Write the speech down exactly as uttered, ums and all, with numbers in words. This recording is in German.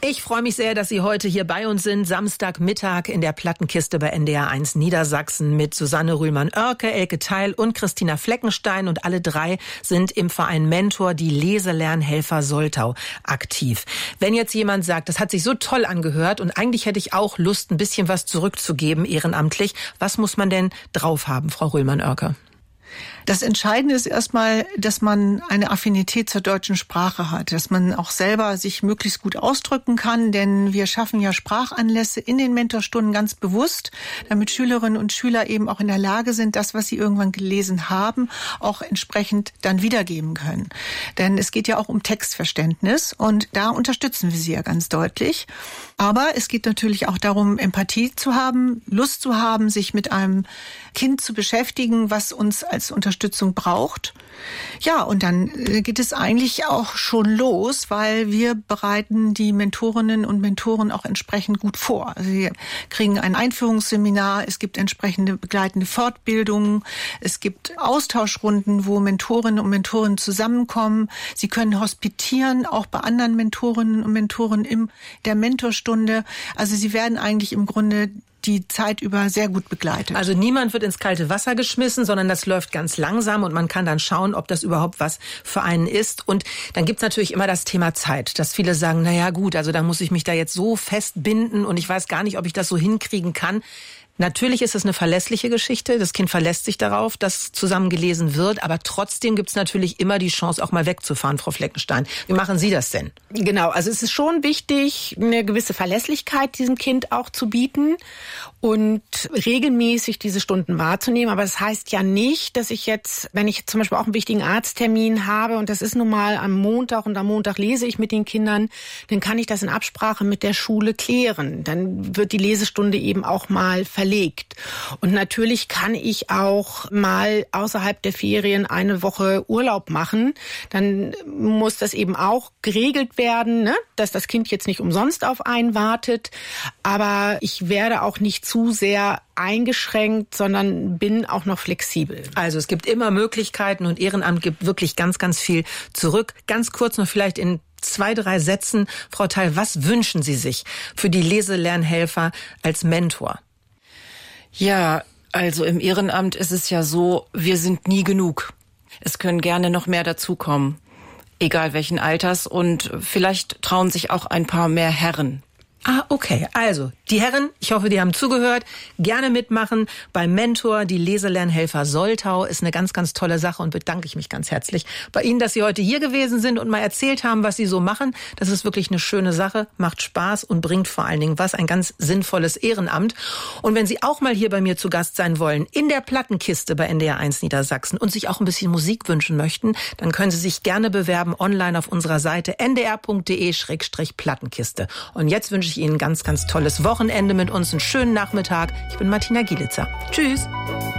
Ich freue mich sehr, dass Sie heute hier bei uns sind. Samstagmittag in der Plattenkiste bei N D R eins Niedersachsen mit Susanne Rühlmann-Oerke, Elke Theil und Christina Fleckenstein. Und alle drei sind im Verein Mentor, die Leselernhelfer Soltau, aktiv. Wenn jetzt jemand sagt, das hat sich so toll angehört und eigentlich hätte ich auch Lust, ein bisschen was zurückzugeben ehrenamtlich, was muss man denn drauf haben, Frau Rühlmann-Oerke? Das Entscheidende ist erstmal, dass man eine Affinität zur deutschen Sprache hat, dass man auch selber sich möglichst gut ausdrücken kann, denn wir schaffen ja Sprachanlässe in den Mentorstunden ganz bewusst, damit Schülerinnen und Schüler eben auch in der Lage sind, das, was sie irgendwann gelesen haben, auch entsprechend dann wiedergeben können. Denn es geht ja auch um Textverständnis und da unterstützen wir sie ja ganz deutlich. Aber es geht natürlich auch darum, Empathie zu haben, Lust zu haben, sich mit einem Kind zu beschäftigen, was uns als Unterstützung braucht. Ja, und dann geht es eigentlich auch schon los, weil wir bereiten die Mentorinnen und Mentoren auch entsprechend gut vor. Also wir kriegen ein Einführungsseminar, es gibt entsprechende begleitende Fortbildungen, es gibt Austauschrunden, wo Mentorinnen und Mentoren zusammenkommen. Sie können hospitieren, auch bei anderen Mentorinnen und Mentoren in der Mentorstunde. Also sie werden eigentlich im Grunde die Zeit über sehr gut begleitet. Also niemand wird ins kalte Wasser geschmissen, sondern das läuft ganz langsam und man kann dann schauen, ob das überhaupt was für einen ist. Und dann gibt's natürlich immer das Thema Zeit, dass viele sagen, na ja gut, also da muss ich mich da jetzt so festbinden und ich weiß gar nicht, ob ich das so hinkriegen kann. Natürlich ist es eine verlässliche Geschichte. Das Kind verlässt sich darauf, dass zusammen gelesen wird. Aber trotzdem gibt es natürlich immer die Chance, auch mal wegzufahren, Frau Fleckenstein. Wie machen Sie das denn? Genau, also es ist schon wichtig, eine gewisse Verlässlichkeit diesem Kind auch zu bieten und regelmäßig diese Stunden wahrzunehmen. Aber das heißt ja nicht, dass ich jetzt, wenn ich zum Beispiel auch einen wichtigen Arzttermin habe und das ist nun mal am Montag und am Montag lese ich mit den Kindern, dann kann ich das in Absprache mit der Schule klären. Dann wird die Lesestunde eben auch mal verlegt. Und natürlich kann ich auch mal außerhalb der Ferien eine Woche Urlaub machen. Dann muss das eben auch geregelt werden, ne? Dass das Kind jetzt nicht umsonst auf einen wartet. Aber ich werde auch nicht zu sehr eingeschränkt, sondern bin auch noch flexibel. Also es gibt immer Möglichkeiten und Ehrenamt gibt wirklich ganz, ganz viel zurück. Ganz kurz noch vielleicht in zwei, drei Sätzen. Frau Theil, was wünschen Sie sich für die Leselernhelfer als Mentor? Ja, also im Ehrenamt ist es ja so, wir sind nie genug. Es können gerne noch mehr dazukommen, egal welchen Alters, und vielleicht trauen sich auch ein paar mehr Herren. Ah, okay. Also, die Herren, ich hoffe, die haben zugehört, gerne mitmachen beim Mentor. Die Leselernhelfer Soltau ist eine ganz, ganz tolle Sache und bedanke ich mich ganz herzlich bei Ihnen, dass Sie heute hier gewesen sind und mal erzählt haben, was Sie so machen. Das ist wirklich eine schöne Sache, macht Spaß und bringt vor allen Dingen was, ein ganz sinnvolles Ehrenamt. Und wenn Sie auch mal hier bei mir zu Gast sein wollen, in der Plattenkiste bei N D R eins Niedersachsen und sich auch ein bisschen Musik wünschen möchten, dann können Sie sich gerne bewerben online auf unserer Seite n d r punkt d e slash plattenkiste. Und jetzt wünsche ich Ihnen ein ganz, ganz tolles Wochenende mit uns, einen schönen Nachmittag. Ich bin Martina Gielitzer. Tschüss.